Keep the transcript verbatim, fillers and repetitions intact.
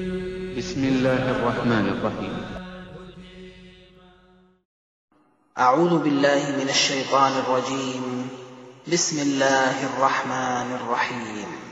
بسم الله الرحمن الرحيم. أعوذ بالله من الشيطان الرجيم. بسم الله الرحمن الرحيم.